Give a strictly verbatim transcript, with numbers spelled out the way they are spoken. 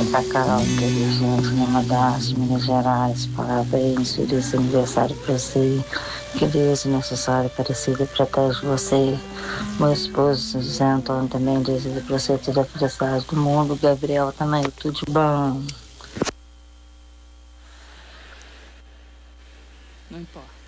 A Carol, que é Virgínia de Lima das Minas Gerais, parabéns, feliz aniversário para você. Que Deus necessário Aparecida protege você. Meu esposo, José Antônio, também deseja para você toda a felicidade do mundo. Gabriel também, tudo de bom. Não importa.